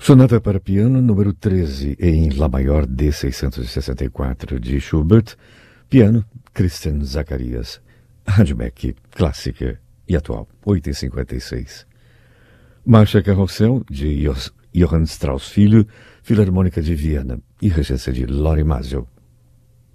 Sonata para piano número 13 em Lá maior D664 de Schubert, piano Christian Zacarias, Rádio MEC, clássica e atual, 8h56. Marcha Carrossel de Johann Strauss Filho, Filarmônica de Viena e regência de Lori Mazel.